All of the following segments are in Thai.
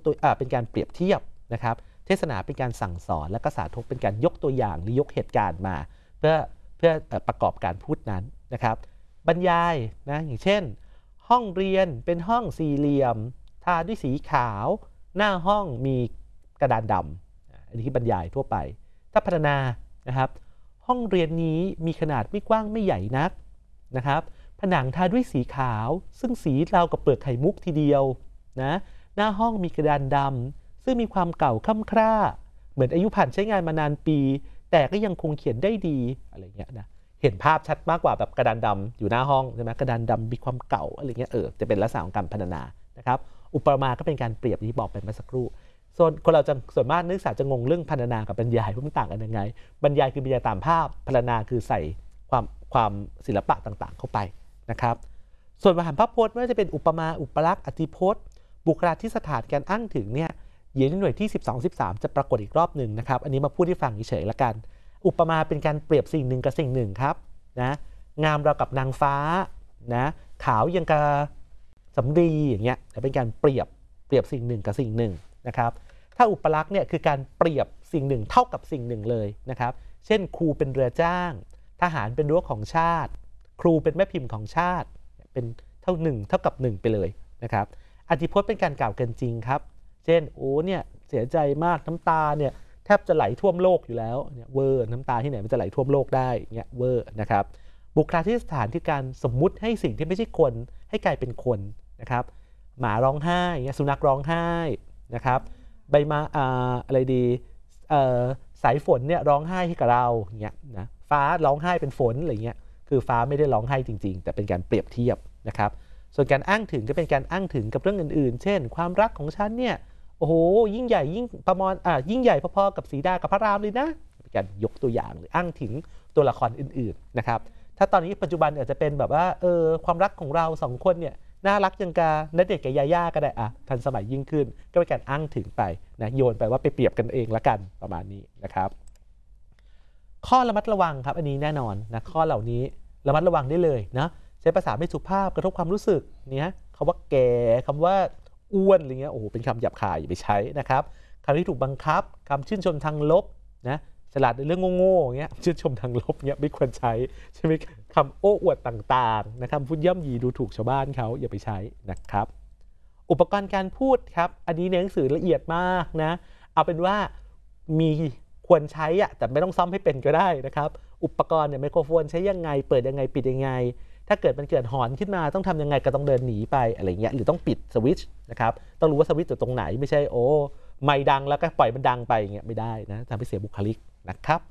ตัวเป็นการเปรียบเทียบนะครับเทศนาเป็นการสั่งสอนและก็สาธกเป็นการยกตัวอย่างหรือยกเหตุการณ์มาเพื่อประกอบการพูดนั้นนะครับบรรยายนะอย่างเช่นห้องเรียนเป็นห้องสี่เหลี่ยมทาด้วยสีขาวหน้าห้องมีกระดานดำอันนี้คือบรรยายทั่วไปถ้าพัฒนานะครับห้องเรียนนี้มีขนาดไม่กว้างไม่ใหญ่นักนะครับผนังทาด้วยสีขาวซึ่งสีราวกับเปลือกไข่มุกทีเดียวนะหน้าห้องมีกระดานดำซึ่งมีความเก่าค่ำคร่าเหมือนอายุผ่านใช้งานมานานปีแต่ก็ยังคงเขียนได้ดีอะไรเงี้ยนะเห็นภาพชัดมากกว่าแบบกระดานดำอยู่หน้าห้องใช่ไหมกระดานดำมีความเก่าอะไรเงี้ยจะเป็นลักษณะของการพรรณนานะครับอุปมาก็เป็นการเปรียบที่บอกไปเมื่อสักครู่ส่วนคนเราจะส่วนมากนักศึกษาจะงงเรื่องพรรณนากับบรรยายว่ามันต่างกันยังไงบรรยายคือบรรยายตามภาพพรรณนาคือใส่ความศิลปะต่างๆเข้าไปนะครับส่วนมหาภาพพจน์ไม่ว่าจะเป็นอุปมาอุปลักษณ์อธิพจน์บุคลาธิสถานการอ้างถึงเนี่ยเย็นหน่วยที่12-13จะปรากฏอีกรอบหนึ่งนะครับอันนี้มาพูดให้ฟังเฉยๆละกันอุปมาเป็นการเปรียบสิ่งหนึ่งกับสิ่งหนึ่งครับนะงามเรากับนางฟ้านะขาวยังกับสำลีอย่างเงี้ยเป็นการเปรียบสิ่งหนึ่งกับสิ่งหนึ่งนะครับถ้าอุปลักษณ์เนี่ยคือการเปรียบสิ่งหนึ่งเท่ากับสิ่งหนึ่งเลยนะครับเช่นครูเป็นเรือจ้างทหารเป็นรั้วของชาติครูเป็นแม่พิมพ์ของชาติเป็นเท่ากับ1ไปเลยนะครับอธิพจน์เป็นการกล่าวเกินจริงครับเช่นโอ้เนี่ยเสียใจมากน้ำตาเนี่ยแทบจะไหลท่วมโลกอยู่แล้วเนี่ยเวอร์น้ำตาที่ไหนมันจะไหลท่วมโลกได้เนี่ยเวอร์นะครับบุคลาธิสถานคือการสมมุติให้สิ่งที่ไม่ใช่คนให้กลายเป็นคนนะครับหมาร้องไห้เนี่ยสุนัขร้องไห้นะครับใบไม้อะไรดีสายฝนเนี่ยร้องไห้ให้กับเราอย่างเงี้ยนะฟ้าร้องไห้เป็นฝนอะไรเงี้ยคือฟ้าไม่ได้ร้องไห้จริงๆแต่เป็นการเปรียบเทียบนะครับส่วนการอ้างถึงก็เป็นการอ้างถึงกับเรื่องอื่นๆเช่นความรักของฉันเนี่ยโอ้โหยิ่งใหญ่ยิ่งใหญ่พอๆกับสีดากับพระรามเลยนะเป็นการยกตัวอย่างหรืออ้างถึงตัวละครอื่นๆนะครับถ้าตอนนี้ปัจจุบันอาจจะเป็นแบบว่าความรักของเรา2คนเนี่ยน่ารักยังกาณเดชน์กับยาย่าก็ได้ทันสมัยยิ่งขึ้นก็เป็นการอ้างถึงไปนะโยนไปว่าไปเปรียบกันเองละกันประมาณนี้นะครับข้อระมัดระวังครับอันนี้แน่นอนนะข้อเหล่านี้ระมัดระวังได้เลยนะใช้ภาษาไม่สุภาพกระทบความรู้สึกเนี่ยคำว่าแก่คำว่าอ้วนอะไรเงี้ยโอ้โหเป็นคำหยาบคายอย่าไปใช้นะครับคำที่ถูกบังคับคำชื่นชมทางลบนะฉลาดในเรื่องโง่ๆเงี้ยชื่นชมทางลบเงี้ยไม่ควรใช้ใช่ไหมคำโอ้อวดต่างๆนะครับพูดย่ำยีดูถูกชาวบ้านเขาอย่าไปใช้นะครับอุปกรณ์การพูดครับอันนี้ในหนังสือละเอียดมากนะเอาเป็นว่ามีควรใช้แต่ไม่ต้องซ่อมให้เป็นก็ได้นะครับอุปกรณ์เนี่ยไมโครโฟนใช้ยังไงเปิดยังไงปิดยังไงถ้าเกิดมันเกิดหอนขึ้นมาต้องทำยังไงก็ต้องเดินหนีไปอะไรเงี้ยหรือต้องปิดสวิตช์นะครับต้องรู้ว่าสวิตช์อยู่ตรงไหนไม่ใช่โอ้ไม่ดังแล้วก็ปล่อยมันดังไปอย่างเงี้ยไม่ได้นะทำให้เสียบุคลิกนะครับ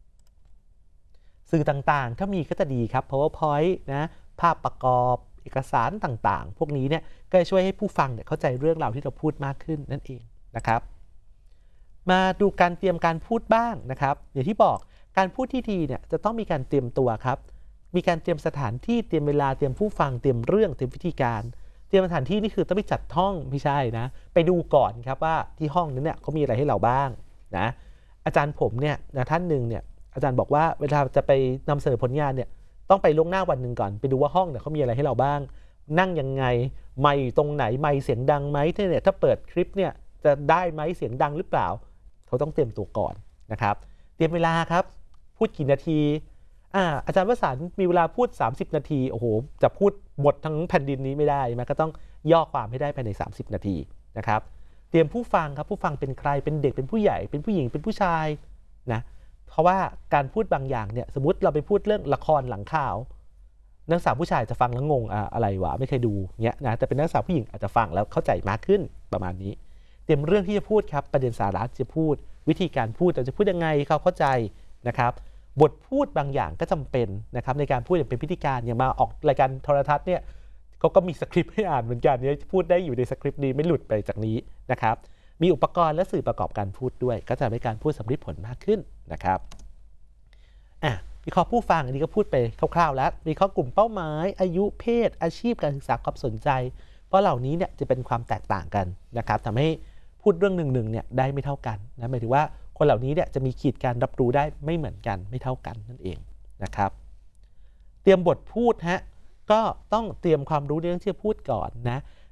สื่อต่างๆถ้ามีก็จะดีครับ PowerPoint นะภาพประกอบเอกสารต่างๆพวกนี้เนี่ยก็จะช่วยให้ผู้ฟังเนี่ยเข้าใจเรื่องราวที่เราพูดมากขึ้นนั่นเองนะครับมาดูการเตรียมการพูดบ้างนะครับอย่างที่บอกการพูดที่ดีเนี่ยจะต้องมีการเตรียมตัวครับมีการเตรียมสถานที่เตรียมเวลาเตรียมผู้ฟังเตรียมเรื่องเตรียมวิธีการเตรียมสถานที่นี่คือต้องไปจัดห้องไม่ใช่นะไปดูก่อนครับว่าที่ห้องนั้นเนี่ยเขามีอะไรให้เราบ้างนะอาจารย์ผมเนี่ยท่านหนึ่งเนี่ยอาจารย์บอกว่าเวลาจะไปนำเสนอผลงานเนี่ยต้องไปล่วงหน้าวันหนึ่งก่อนไปดูว่าห้องเนี่ยเขามีอะไรให้เราบ้างนั่งยังไงไมค์ตรงไหนไมค์เสียงดังไหมเนี่ยถ้าเปิดคลิปเนี่ยจะได้ไหมเสียงดังหรือเปล่าเขาต้องเตรียมตัวก่อนนะครับเตรียมเวลาครับพูดกี่นาทีอาจารย์วสันต์มีเวลาพูด30นาทีโอ้โหจะพูดหมดทั้งแผ่นดินนี้ไม่ได้มันก็ต้องย่อความให้ได้ภายใน30นาทีนะครับเตรียมผู้ฟังครับผู้ฟังเป็นใครเป็นเด็กเป็นผู้ใหญ่เป็นผู้หญิงเป็นผู้ชายนะเพราะว่าการพูดบางอย่างเนี่ยสมมติเราไปพูดเรื่องละครหลังข่าวนักศึกษาผู้ชายจะฟังแล้วงงอะไรวะไม่เคยดูเงี้ยนะแต่เป็นนักศึกษาผู้หญิงอาจจะฟังแล้วเข้าใจมากขึ้นประมาณนี้เตรียมเรื่องที่จะพูดครับประเด็นสาระที่จะพูดวิธีการพูดเราจะพูดยังไงเขาเข้าใจนะครับบทพูดบางอย่างก็จำเป็นนะครับในการพูดอย่างเป็นพิธีการอย่างมาออกรายการโทรทัศน์เนี่ยเขาก็มีสคริปต์ให้อ่านเหมือนกันเนี่ยพูดได้อยู่ในสคริปต์นี้ไม่หลุดไปจากนี้นะครับมีอุปกรณ์และสื่อประกอบการพูดด้วยก็จะทำให้การพูดสำเร็จผลมากขึ้นนะครับวิเคราะห์ผู้ฟังอันนี้ก็พูดไปคร่าวๆแล้ววิเคราะห์กลุ่มเป้าหมายอายุเพศอาชีพการศึกษาความสนใจเพราะเหล่านี้เนี่ยจะเป็นความแตกต่างกันนะครับทำให้พูดเรื่องหนึ่งเนี่ยได้ไม่เท่ากันนะหมายถึงว่าคนเหล่านี้เนี่ยจะมีขีดการรับรู้ได้ไม่เหมือนกันไม่เท่ากันนั่นเองนะครับเตรียมบทพูดก็ต้องเตรียมความรู้เรื่องที่จะพูดก่อนนะ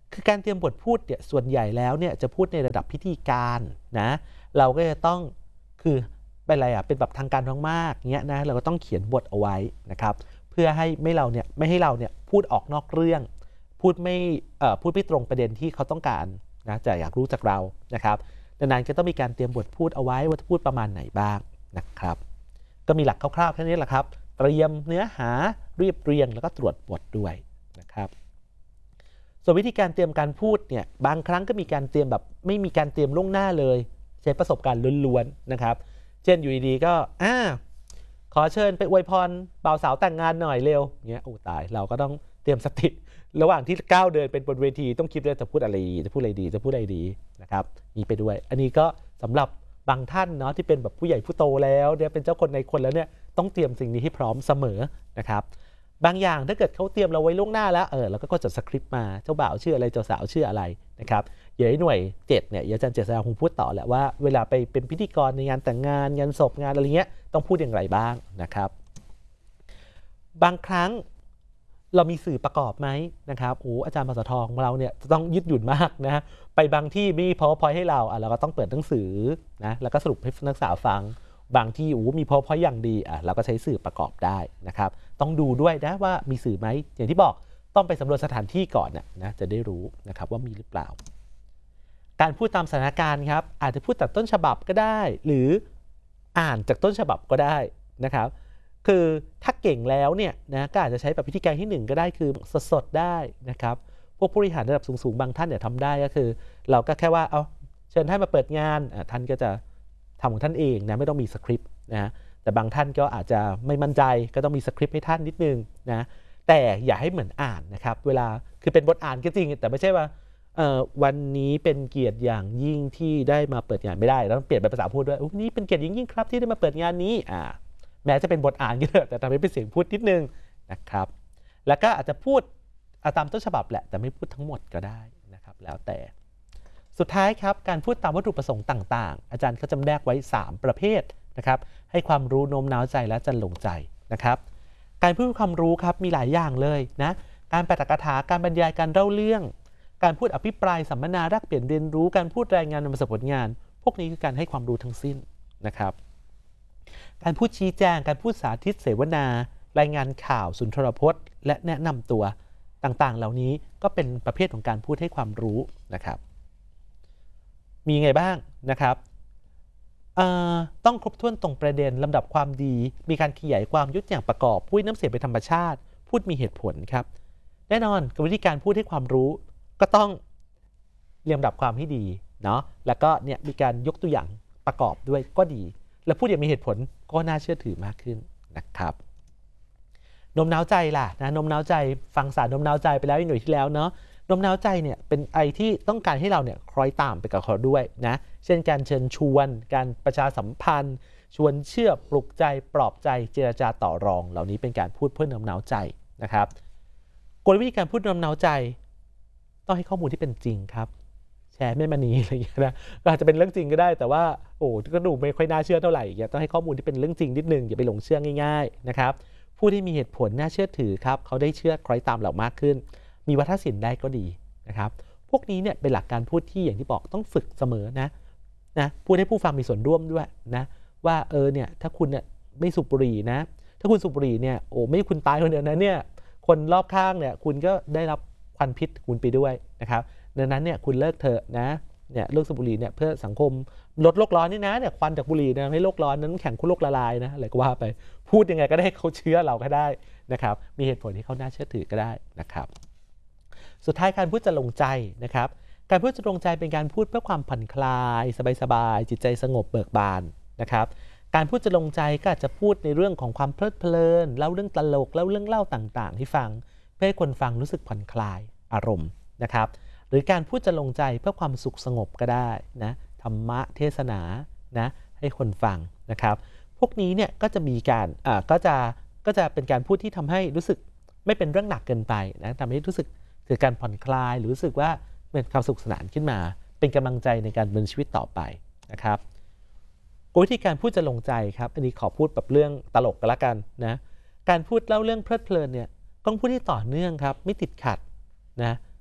คือการเตรียมบทพูดเนี่ยส่วนใหญ่แล้วเนี่ยจะพูดในระดับพิธีการนะเราก็จะต้องคือเป็นอะไรเป็นแบบทางการมากๆเงี้ยนะเราก็ต้องเขียนบทเอาไว้นะครับเพื่อให้ไม่ให้เราเนี่ยพูดออกนอกเรื่องพูดไม่ตรงประเด็นที่เขาต้องการนะจะอยากรู้จากเรานะครับดังนั้นก็ต้องมีการเตรียมบทพูดเอาไว้ว่าจะพูดประมาณไหนบ้างนะครับก็มีหลักคร่าวๆแค่นี้แหละครับเตรียมเนื้อหาเรียบเรียงแล้วก็ตรวจบทด้วยนะครับส่วนวิธีการเตรียมการพูดเนี่ยบางครั้งก็มีการเตรียมแบบไม่มีการเตรียมล่วงหน้าเลยใช้ประสบการณ์ล้วนๆนะครับเช่นอยู่ดีๆก็ขอเชิญไปอวยพรบ่าวสาวแต่งงานหน่อยเร็วเงี้ยโอ้ตายเราก็ต้องเตรียมสติระหว่างที่ก้าวเดินเป็นบนเวทีต้องคิดด้วยจะพูดอะไรดีนะครับมีไปด้วยอันนี้ก็สำหรับบางท่านเนาะที่เป็นแบบผู้ใหญ่ผู้โตแล้วเนี่ยเป็นเจ้าคนในคนแล้วเนี่ยต้องเตรียมสิ่งนี้ให้พร้อมเสมอนะครับบางอย่างถ้าเกิดเขาเตรียมเราไว้ล่วงหน้าแล้วเราก็จดสคริปต์มาเจ้าบ่าวชื่ออะไรเจ้าสาวชื่ออะไรนะครับเดี๋ยวหน่วย7เนี่ยอาจารย์เจษฎาคงพูดต่อแหละว่าเวลาไปเป็นพิธีกรในงานแต่งงานงานศพงานอะไรเงี้ยต้องพูดอย่างไรบ้างนะครับบางครั้งเรามีสื่อประกอบไหมนะครับอาจารย์ภาษาทองของเราเนี่ยจะต้องยืดหยุ่นมากนะไปบางที่มี PowerPoint ให้เราเราก็ต้องเปิดหนังสือนะแล้วก็สรุปให้นักศึกษาฟังบางที่มี PowerPoint อย่างดีเราก็ใช้สื่อประกอบได้นะครับต้องดูด้วยนะว่ามีสื่อไหมอย่างที่บอกต้องไปสำรวจสถานที่ก่อนนะจะได้รู้นะครับว่ามีหรือเปล่าการพูดตามสถานการณ์ครับอาจจะพูดจากต้นฉบับก็ได้หรืออ่านจากต้นฉบับก็ได้นะครับคือถ้าเก่งแล้วเนี่ยนะก็อาจจะใช้แบบวิธีการที่1ก็ได้คือสดๆได้นะครับพวกผู้บริหารระดับสูงๆบางท่านเนี่ยทำได้ก็คือเราก็แค่ว่าเชิญท่านมาเปิดงานท่านก็จะทำของท่านเองนะไม่ต้องมีสคริปต์นะแต่บางท่านก็อาจจะไม่มั่นใจก็ต้องมีสคริปต์ให้ท่านนิดนึงนะแต่อย่าให้เหมือนอ่านนะครับเวลาคือเป็นบทอ่านก็จริงแต่ไม่ใช่ว่าวันนี้เป็นเกียรติอย่างยิ่งที่ได้มาเปิดงานไม่ได้เราต้องเปลี่ยนเป็นภาษาพูดด้วยนี่เป็นเกียรติยิ่งครับที่ได้มาเปิดงานนี้แม้จะเป็นบทอ่านก็เถอะแต่ทำให้เป็นเสียงพูดนิดนึงนะครับแล้วก็อาจจะพูดตามต้นฉบับแหละแต่ไม่พูดทั้งหมดก็ได้นะครับแล้วแต่สุดท้ายครับการพูดตามวัตถุประสงค์ต่างๆอาจารย์เขาจำแนกไว้3ประเภทนะครับให้ความรู้โน้มน้าวใจและจันลงใจนะครับการพูดความรู้ครับมีหลายอย่างเลยนะการปาฐกถาการบรรยายการเล่าเรื่องการพูดอภิปรายสัมมนาแลกเปลี่ยนเรียนรู้การพูดรายงานนำมาสู่ผลงานพวกนี้คือการให้ความรู้ทั้งสิ้นนะครับการพูดชี้แจงการพูดสาธิตเสวนารายงานข่าวสุนทรพจน์และแนะนำตัวต่างๆเหล่านี้ก็เป็นประเภทของการพูดให้ความรู้นะครับมีไงบ้างนะครับต้องครบถ้วนตรงประเด็นลำดับความดีมีการขยายความยุติอย่างประกอบพูดน้ำเสียงเป็นธรรมชาติพูดมีเหตุผลครับแน่นอนวิธีการพูดให้ความรู้ก็ต้องเรียงลำดับความให้ดีเนาะแล้วก็เนี่ยมีการยกตัวอย่างประกอบด้วยก็ดีและพูดอย่างมีเหตุผลก็น่าเชื่อถือมากขึ้นนะครับโน้มน้าวใจล่ะนะโน้มน้าวใจฟังสารโน้มน้าวใจไปแล้วหน่วยที่แล้วเนาะโน้มน้าวใจเนี่ยเป็นไอที่ต้องการให้เราเนี่ยคล้อยตามไปกับเขาด้วยนะเช่นการเชิญชวนการประชาสัมพันธ์ชวนเชื่อปลุกใจปลอบใจเจรจาต่อรองเหล่านี้เป็นการพูดเพื่อโน้มน้าวใจนะครับกลวิธีการพูดโน้มน้าวใจต้องให้ข้อมูลที่เป็นจริงครับแชร์แม่มณีอะไรอย่างเงี้ยนะก็อาจจะเป็นเรื่องจริงก็ได้แต่ว่าก็ดูไม่ค่อยน่าเชื่อเท่าไหร่ต้องให้ข้อมูลที่เป็นเรื่องจริงนิดนึงอย่าไปหลงเชื่อง่ายๆนะครับผู้ที่มีเหตุผลน่าเชื่อถือครับเขาได้เชื่อคล้อยตามเรามากขึ้นมีวัฒนศิลป์ได้ก็ดีนะครับพวกนี้เนี่ยเป็นหลักการพูดที่อย่างที่บอกต้องฝึกเสมอนะพูดให้ผู้ฟังมีส่วนร่วมด้วยนะว่าเนี่ยถ้าคุณเนี่ยไม่สูบบุหรี่นะถ้าคุณสูบบุหรี่เนี่ยไม่คุณตายคนเดียวนะเนี่ยคนรอบข้างเนี่ยคุณก็ได้รับควันพิษคุณไปด้วยนะครับดังนั้นเนี่ยคุณเลิกเถอะนะเนี่ยเลิกสูบบุหรี่เนี่ยเพื่อสังคมลดโลกร้อนนี่นะเนี่ยควันจากบุหรี่นะให้โลกร้อนนั้นแข็งคุณโลกละลายนะอะไรก็ว่าไปพูดยังไงก็ได้เขาเชื่อเราก็ได้นะครับมีเหตุผลที่เขาน่าเชื่อถือก็ได้นะครับสุดท้ายการพูดจะลงใจนะครับการพูดจะลงใจเป็นการพูดเพื่อความผ่อนคลายสบายๆจิตใจสงบเบิกบานนะครับการพูดจะลงใจก็อาจจะพูดในเรื่องของความเพลิดเพลินเล่าเรื่องตลกเล่าเรื่องเล่าต่างๆให้ฟังเพื่อให้คนฟังรู้สึกผ่อนคลายอารมณ์นะครับหรือการพูดจะลงใจเพื่อความสุขสงบก็ได้นะธรรมะเทศนานะให้คนฟังนะครับพวกนี้เนี่ยก็จะมีการก็จะเป็นการพูดที่ทำให้รู้สึกไม่เป็นเรื่องหนักเกินไปนะทำให้รู้สึกเกิดการผ่อนคลายหรือรู้สึกว่าเป็นความสุขสนานขึ้นมาเป็นกำลังใจในการดำเนินชีวิตต่อไปนะครับวิธีการพูดจะลงใจครับอันนี้ขอพูดแบบเรื่องตลกกันละกันนะการพูดเล่าเรื่องเพลิดเพลินเนี่ยต้องพูดที่ต่อเนื่องครับไม่ติดขัดนะ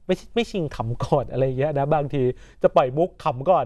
ไม่ชิงขำก่อนอะไรเงี้ยนะบางทีจะปล่อยมุกขำก่อน